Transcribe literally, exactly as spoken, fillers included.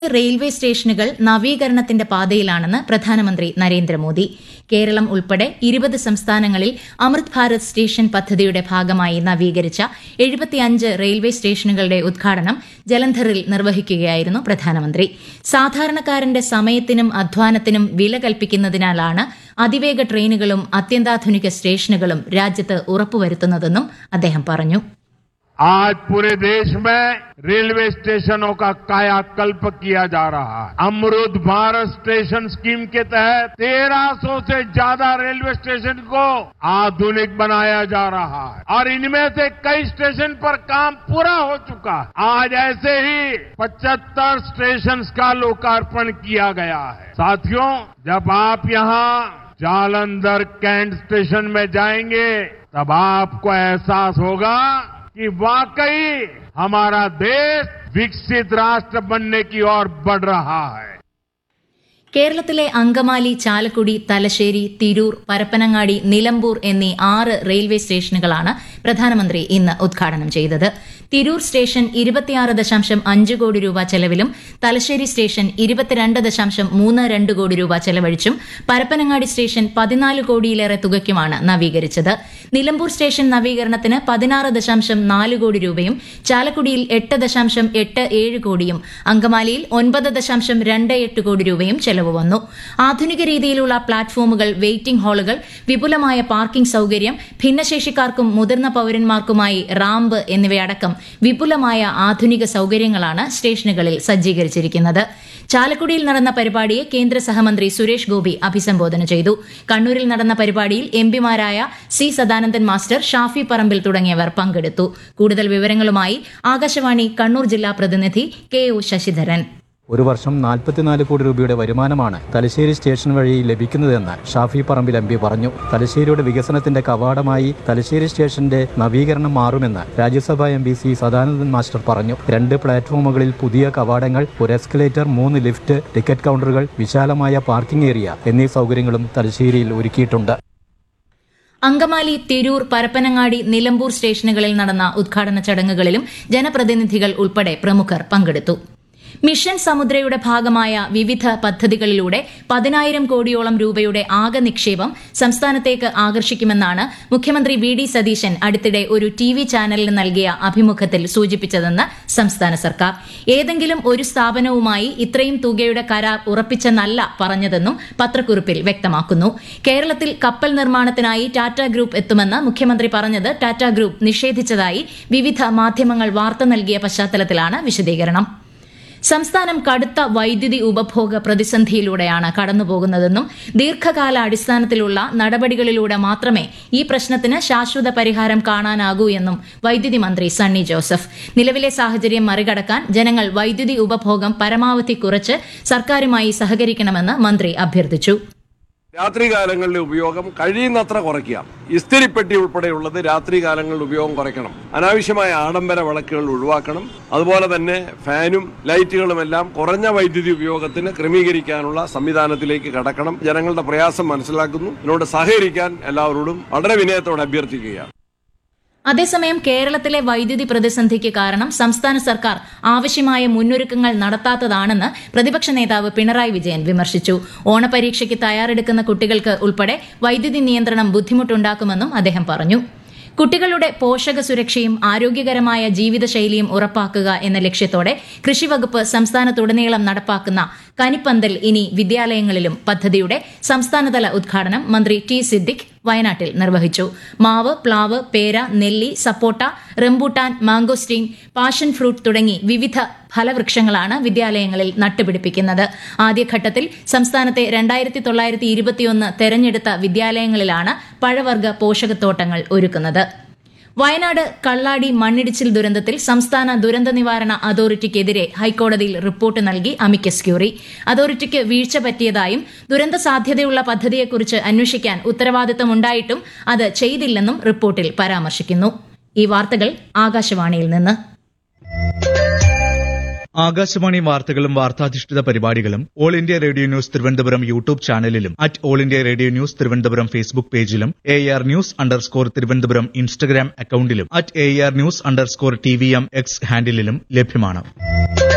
Railway സ്റ്റേഷനുകൾ നവീകരണത്തിന്റെ പാതയിലാണെന്ന് പ്രധാനമന്ത്രി നരേന്ദ്രമോദി. കേരളം ഉൾപ്പെടെ ഇരുപത് സംസ്ഥാനങ്ങളിൽ അമൃത് ഭാരത് സ്റ്റേഷൻ പദ്ധതിയുടെ ഭാഗമായി നവീകരിച്ച എഴുപത്തിയഞ്ച് റെയിൽവേ സ്റ്റേഷനുകളുടെ ഉദ്ഘാടനം ജലന്ധറിൽ നിർവഹിക്കുകയായിരുന്നു പ്രധാനമന്ത്രി. സാധാരണക്കാരന്റെ സമയത്തിനും അധ്വാനത്തിനും വില കൽപ്പിക്കുന്നതിനാലാണ് അതിവേഗ ട്രെയിനുകളും അത്യന്താധുനിക സ്റ്റേഷനുകളും രാജ്യത്ത് ഉറപ്പുവരുത്തുന്നതെന്നും അദ്ദേഹം പറഞ്ഞു. आज पूरे देश में रेलवे स्टेशनों का कायाकल्प किया जा रहा है. अमृत भारत स्टेशन स्कीम के तहत तेरह सौ से ज्यादा रेलवे स्टेशन को आधुनिक बनाया जा रहा है और इनमें से कई स्टेशन पर काम पूरा हो चुका है. आज ऐसे ही पचहत्तर स्टेशन का लोकार्पण किया गया है. साथियों, जब आप यहाँ जालंधर कैंट स्टेशन में जाएंगे तब आपको एहसास होगा कि वाकई हमारा देश विकसित राष्ट्र बनने की ओर बढ़ रहा है. കേരളത്തിലെ അങ്കമാലി, ചാലക്കുടി, തലശ്ശേരി, തിരൂർ, പരപ്പനങ്ങാടി, നിലമ്പൂർ എന്നീ ആറ് റെയിൽവേ സ്റ്റേഷനുകളാണ് പ്രധാനമന്ത്രി ഇന്ന് ഉദ്ഘാടനം ചെയ്തത്. തിരൂർ സ്റ്റേഷൻ ഇരുപത്തിയാറ് ദശാംശം അഞ്ച് കോടി രൂപ ചെലവിലും തലശ്ശേരി സ്റ്റേഷൻ ഇരുപത്തിരണ്ട് ദശാംശം മൂന്ന് രണ്ട് കോടി രൂപ ചെലവഴിച്ചും പരപ്പനങ്ങാടി സ്റ്റേഷൻ പതിനാല് കോടിയിലേറെ തുകയ്ക്കുമാണ് നവീകരിച്ചത്. നിലമ്പൂർ സ്റ്റേഷൻ നവീകരണത്തിന് പതിനാറ് ദശാംശം നാല് കോടി രൂപയും ചാലക്കുടിയിൽ എട്ട് ദശാംശം എട്ട് ഏഴ് കോടിയും അങ്കമാലിയിൽ ഒൻപത് ദശാംശം രണ്ട് എട്ട് കോടി രൂപയും ചെലവ് വന്നു. ആധുനിക രീതിയിലുള്ള പ്ലാറ്റ്ഫോമുകൾ, വെയിറ്റിംഗ് ഹാളുകൾ, വിപുലമായ പാർക്കിംഗ് സൌകര്യം, ഭിന്നശേഷിക്കാർക്കും മുതിർന്ന പൌരന്മാർക്കുമായി റാമ്പ് എന്നിവയടക്കം വിപുലമായ ആധുനിക സൌകര്യങ്ങളാണ് സ്റ്റേഷനുകളിൽ സജ്ജീകരിച്ചിരിക്കുന്നത്. ചാലക്കുടിയിൽ നടന്ന പരിപാടിയെ കേന്ദ്ര സഹമന്ത്രി സുരേഷ് ഗോപി അഭിസംബോധന ചെയ്തു. കണ്ണൂരിൽ നടന്ന പരിപാടിയിൽ എംപിമാരായ സി സദാനന്ദൻ മാസ്റ്റർ, ഷാഫി പറമ്പിൽ തുടങ്ങിയവർ പങ്കെടുത്തു. കൂടുതൽ വിവരങ്ങളുമായി ആകാശവാണി കണ്ണൂർ ജില്ലാ പ്രതിനിധി കെ ഒ ശശിധരൻ. ഒരു വർഷം നാൽപ്പത്തിനാല് കോടി രൂപയുടെ വരുമാനമാണ് തലശ്ശേരി സ്റ്റേഷൻ വഴി ലഭിക്കുന്നതെന്ന് ഷാഫി പറമ്പിൽ എം പി പറഞ്ഞു. തലശ്ശേരിയുടെ വികസനത്തിന്റെ കവാടമായി തലശ്ശേരി സ്റ്റേഷന്റെ നവീകരണം മാറുമെന്ന് രാജ്യസഭാ M P C Sadanandan master പറഞ്ഞു. രണ്ട് പ്ലാറ്റ്ഫോമുകളിൽ പുതിയ കവാടങ്ങൾ, ഒരു എസ്കലേറ്റർ, മൂന്ന് ലിഫ്റ്റ്, ടിക്കറ്റ് കൌണ്ടറുകൾ, വിശാലമായ പാർക്കിംഗ് ഏരിയ എന്നീ സൌകര്യങ്ങളും തലശ്ശേരിയിൽ ഒരുക്കിയിട്ടുണ്ട്. അങ്കമാലി, തിരൂർ, പരപ്പനങ്ങാടി, നിലമ്പൂർ സ്റ്റേഷനുകളിൽ നടന്ന ഉദ്ഘാടന ചടങ്ങുകളിലും ജനപ്രതിനിധികൾ ഉൾപ്പെടെ പ്രമുഖർ പങ്കെടുത്തു. മിഷൻ സമുദ്രയുടെ ഭാഗമായ വിവിധ പദ്ധതികളിലൂടെ പതിനായിരം കോടിയോളം രൂപയുടെ ആകെ നിക്ഷേപം സംസ്ഥാനത്തേക്ക് ആകർഷിക്കുമെന്നാണ് മുഖ്യമന്ത്രി വി ഡി സതീശൻ അടുത്തിടെ ഒരു ടി വി ചാനലിന് നൽകിയ അഭിമുഖത്തിൽ സൂചിപ്പിച്ചതെന്ന് സംസ്ഥാന സർക്കാർ. ഏതെങ്കിലും ഒരു സ്ഥാപനവുമായി ഇത്രയും തുകയുടെ കരാർ ഉറപ്പിച്ചെന്നല്ല പറഞ്ഞതെന്നും പത്രക്കുറിപ്പിൽ വ്യക്തമാക്കുന്നു. കേരളത്തിൽ കപ്പൽ നിർമ്മാണത്തിനായി ടാറ്റ ഗ്രൂപ്പ് എത്തുമെന്ന് മുഖ്യമന്ത്രി പറഞ്ഞത് ടാറ്റ ഗ്രൂപ്പ് നിഷേധിച്ചതായി വിവിധ മാധ്യമങ്ങൾ വാർത്ത നൽകിയ പശ്ചാത്തലത്തിലാണ് വിശദീകരണം. സംസ്ഥാനം കടുത്ത വൈദ്യുതി ഉപഭോഗ പ്രതിസന്ധിയിലൂടെയാണ് കടന്നുപോകുന്നതെന്നും ദീർഘകാല അടിസ്ഥാനത്തിലുള്ള നടപടികളിലൂടെ മാത്രമേ ഈ പ്രശ്നത്തിന് ശാശ്വത പരിഹാരം കാണാനാകൂ എന്നും വൈദ്യുതി മന്ത്രി സണ്ണി ജോസഫ്. നിലവിലെ സാഹചര്യം മറികടക്കാൻ ജനങ്ങൾ വൈദ്യുതി ഉപഭോഗം പരമാവധി കുറച്ച് സർക്കാരുമായി സഹകരിക്കണമെന്ന് മന്ത്രി അഭ്യർത്ഥിച്ചു. രാത്രികാലങ്ങളിലെ ഉപയോഗം കഴിയുന്നത്ര കുറയ്ക്കുക. ഇസ്തിരിപ്പെട്ടി ഉൾപ്പെടെയുള്ളത് രാത്രികാലങ്ങളിൽ ഉപയോഗം കുറയ്ക്കണം. അനാവശ്യമായ ആഡംബര വിളക്കുകൾ ഒഴിവാക്കണം. അതുപോലെ തന്നെ ഫാനും ലൈറ്റുകളും എല്ലാം കുറഞ്ഞ വൈദ്യുതി ഉപയോഗത്തിന് ക്രമീകരിക്കാനുള്ള സംവിധാനത്തിലേക്ക് കടക്കണം. ജനങ്ങളുടെ പ്രയാസം മനസ്സിലാക്കുന്നു. ഇതിനോട് സഹകരിക്കാൻ എല്ലാവരോടും വളരെ വിനയത്തോടെ അഭ്യർത്ഥിക്കുകയാണ്. അതേസമയം കേരളത്തിലെ വൈദ്യുതി പ്രതിസന്ധിക്ക് കാരണം സംസ്ഥാന സർക്കാർ ആവശ്യമായ മുന്നൊരുക്കങ്ങൾ നടത്താത്തതാണെന്ന് പ്രതിപക്ഷ നേതാവ് പിണറായി വിജയൻ വിമർശിച്ചു. ഓണപരീക്ഷയ്ക്ക് തയ്യാറെടുക്കുന്ന കുട്ടികൾക്ക് ഉൾപ്പെടെ വൈദ്യുതി നിയന്ത്രണം ബുദ്ധിമുട്ടുണ്ടാക്കുമെന്നും അദ്ദേഹം പറഞ്ഞു. കുട്ടികളുടെ പോഷക സുരക്ഷയും ആരോഗ്യകരമായ ജീവിതശൈലിയും ഉറപ്പാക്കുക എന്ന ലക്ഷ്യത്തോടെ കൃഷിവകുപ്പ് സംസ്ഥാനത്തുടനീളം നടപ്പാക്കുന്ന കനിപ്പന്തൽ ഇനി വിദ്യാലയങ്ങളിലും പദ്ധതിയുടെ സംസ്ഥാനതല ഉദ്ഘാടനം മന്ത്രി ടി സിദ്ദിഖ് വയനാട്ടിൽ നിർവഹിച്ചു. മാവ്, പ്ലാവ്, പേര, നെല്ലി, സപ്പോട്ട, റംബൂട്ടാൻ, മാംഗോസ്റ്റീൻ, പാഷൻ ഫ്രൂട്ട് തുടങ്ങി വിവിധ ഫലവൃക്ഷങ്ങളാണ് വിദ്യാലയങ്ങളിൽ നട്ടുപിടിപ്പിക്കുന്നത്. ആദ്യഘട്ടത്തിൽ സംസ്ഥാനത്തെ രണ്ടായിരത്തി തൊള്ളായിരത്തി ഇരുപത്തിയൊന്ന് തെരഞ്ഞെടുത്ത വിദ്യാലയങ്ങളിലാണ് പഴവർഗ പോഷകത്തോട്ടങ്ങൾ ഒരുക്കുന്നത്. വയനാട് കള്ളാടി മണ്ണിടിച്ചിൽ ദുരന്തത്തിൽ സംസ്ഥാന ദുരന്ത നിവാരണ അതോറിറ്റിക്കെതിരെ ഹൈക്കോടതിയിൽ റിപ്പോർട്ട് നൽകി അമിക്കസ് ക്യൂറി. അതോറിറ്റിക്ക് വീഴ്ച പറ്റിയതായും ദുരന്ത സാധ്യതയുള്ള പദ്ധതിയെക്കുറിച്ച് അന്വേഷിക്കാൻ ഉത്തരവാദിത്തമുണ്ടായിട്ടും അത് ചെയ്തില്ലെന്നും റിപ്പോർട്ടിൽ പരാമർശിക്കുന്നു. ഈ വാർത്തകൾ ആകാശവാണിയിൽ നിന്ന്. ആകാശവാണി വാർത്തകളും വാർത്താധിഷ്ഠിത പരിപാടികളും all India radio news Thiruvananthapuram YouTube ചാനലിലും at all India radio news Thiruvananthapuram Facebook പേജിലും A R news underscore Thiruvananthapuram Instagram അക്കൌണ്ടിലും at A R news underscore T V M X ഹാൻഡിലും ലഭ്യമാണ്.